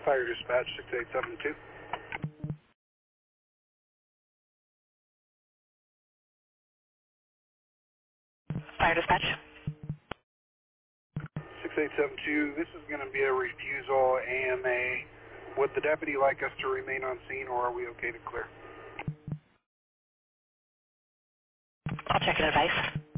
Fire Dispatch 6872. Fire dispatch. 6872, this is going to be a refusal AMA. Would the deputy like us to remain on scene, or are we okay to clear? I'll check an advice.